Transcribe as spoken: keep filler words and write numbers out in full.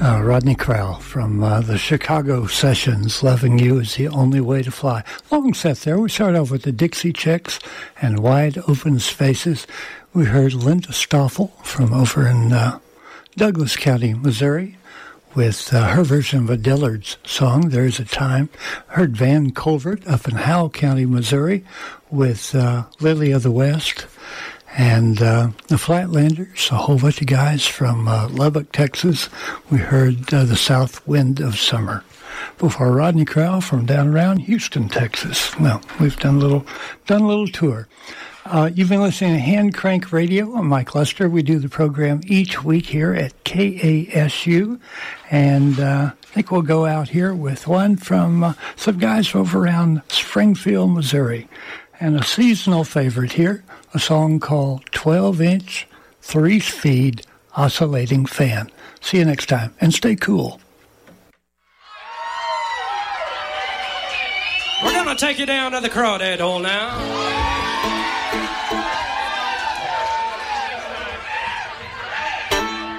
Uh, Rodney Crowell from uh, the Chicago Sessions, Loving You Is the Only Way to Fly. Long set there. We start off with the Dixie Chicks and Wide Open Spaces. We heard Linda Stoffel from over in uh, Douglas County, Missouri, with uh, her version of a Dillard's song, There's a Time. Heard Van Culvert up in Howell County, Missouri, with uh, Lily of the West. And uh, the Flatlanders, a whole bunch of guys from uh, Lubbock, Texas. We heard uh, The South Wind of Summer. Before Rodney Crowell from down around Houston, Texas. Well, we've done a little, done a little tour. Uh, you've been listening to Hand Crank Radio. I'm Mike Lester. We do the program each week here at K A S U. And uh, I think we'll go out here with one from uh, some guys over around Springfield, Missouri. And a seasonal favorite here, a song called twelve-inch, three-speed oscillating fan. See you next time, and stay cool. We're going to take you down to the crawdad hole now.